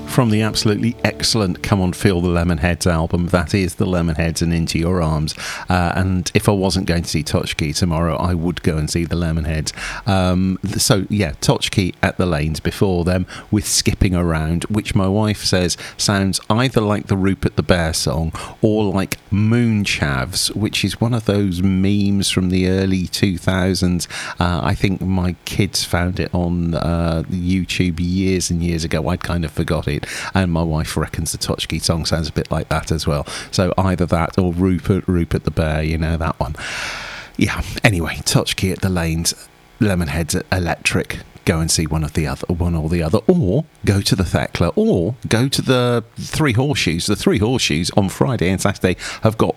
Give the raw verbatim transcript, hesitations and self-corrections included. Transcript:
from the absolutely excellent Come On Feel the Lemonheads album. That is the Lemonheads and Into Your Arms. Uh, and if I wasn't going to see Totschke tomorrow, I would go and see the Lemonheads. Um, so, yeah, Totschke at the Lanes before them with Skipping Around, which my wife says sounds either like the Rupert the Bear song or like Moonchavs, which is one of those memes from the early two thousands. Uh, I think my kids found it on uh, YouTube years and years ago. I'd kind of forgot it. And my wife reckons the Totschke song sounds a bit like that as well. So either that or Rupert, Rupert the Bear, you know, that one. Yeah, anyway, Totschke at the Lanes, Lemonheads at Electric. Go and see one of the other, one or the other, or go to the Thekla, or go to the Three Horseshoes. The Three Horseshoes on Friday and Saturday have got